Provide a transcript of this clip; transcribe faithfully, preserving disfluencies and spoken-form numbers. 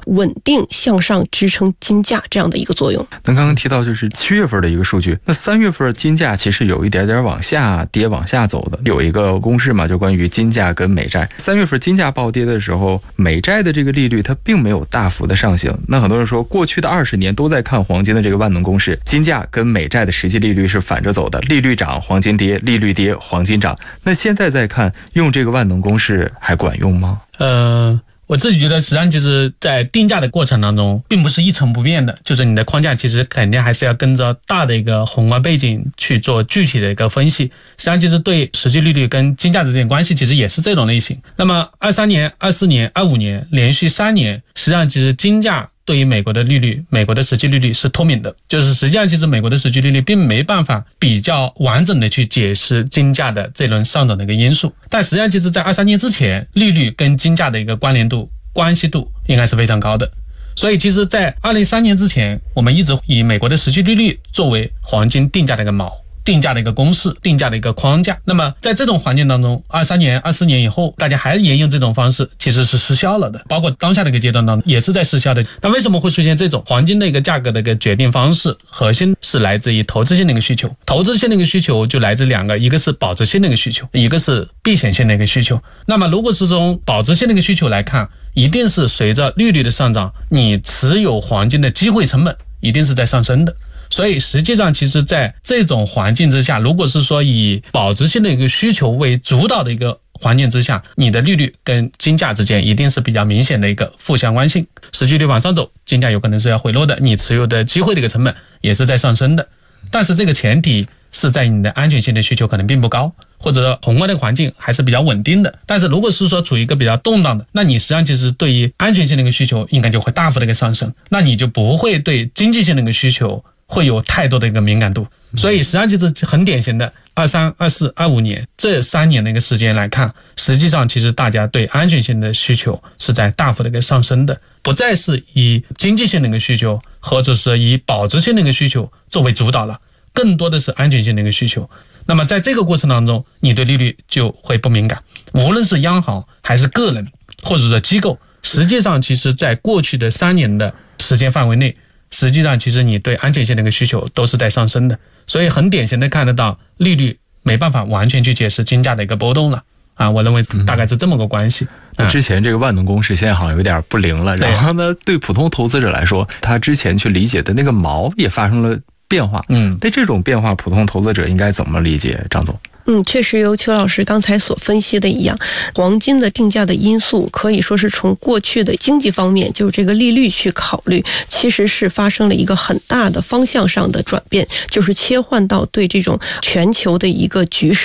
稳定向上支撑金价这样的一个作用。 那刚刚提到就是七月份的一个数据，那三月份金价其实有一点点往下跌往下走的，有一个公式嘛，就关于金价跟美债。三月份金价暴跌的时候，美债的这个利率它并没有大幅的上行。那很多人说过去的二十年都在看黄金的这个万能公式，金价跟美债的实际利率是反着走的，利率涨黄金跌，利率跌黄金涨。那现在再看用这个万能公式还管用吗？ 呃我自己觉得实际上其实在定价的过程当中并不是一成不变的，就是你的框架其实肯定还是要跟着大的一个宏观背景去做具体的一个分析。实际上其实对实际利率跟金价之间关系其实也是这种类型。那么二三年、二四年、二五年连续三年，实际上其实金价对于美国的利率，美国的实际利率是脱敏的，就是实际上其实美国的实际利率并没办法比较完整的去解释金价的这轮上涨的一个因素。但实际上其实在二三年之前，利率跟金价的一个关联度关系度应该是非常高的。所以其实在二零三年之前，我们一直以美国的实际利率作为黄金定价的一个锚，定价的一个公式，定价的一个框架。那么在这种环境当中，二三年、二四年以后，大家还沿用这种方式，其实是失效了的。包括当下的一个阶段当中，也是在失效的。那为什么会出现这种黄金的一个价格的一个决定方式？核心是来自于投资性的一个需求。投资性的一个需求就来自两个，一个是保值性的一个需求，一个是避险性的一个需求。那么如果是从保值性的一个需求来看，一定是随着利率的上涨，你持有黄金的机会成本一定是在上升的。所以实际上其实在这种环境之下，如果是说以保值性的一个需求为主导的一个环境之下，你的利率跟金价之间一定是比较明显的一个负相关性。实际率往上走，金价有可能是要回落的，你持有的机会的一个成本也是在上升的。但是这个前提是在你的安全性的需求可能并不高，或者宏观的环境还是比较稳定的。但是如果是说处于一个比较动荡的，那你实际上其实对于安全性的一个需求应该就会大幅的一个上升，那你就不会对经济性的一个需求会有太多的一个敏感度。所以实际上就是很典型的二三、二四、二五年这三年的一个时间来看，实际上其实大家对安全性的需求是在大幅的一个上升的，不再是以经济性的一个需求或者是以保值性的一个需求作为主导了，更多的是安全性的一个需求。那么在这个过程当中，你对利率就会不敏感，无论是央行还是个人或者是机构，实际上其实在过去的三年的时间范围内，实际上其实你对安全性的一个需求都是在上升的。所以很典型的看得到利率没办法完全去解释金价的一个波动了啊，我认为大概是这么个关系。 那、嗯、之前这个万能公式现在好像有点不灵了，然后呢，对普通投资者来说，他之前去理解的那个锚也发生了变化。嗯，对这种变化，普通投资者应该怎么理解？张总？ 嗯，确实由邱老师刚才所分析的一样，黄金的定价的因素可以说是从过去的经济方面，就是这个利率去考虑，其实是发生了一个很大的方向上的转变，就是切换到对这种全球的一个局势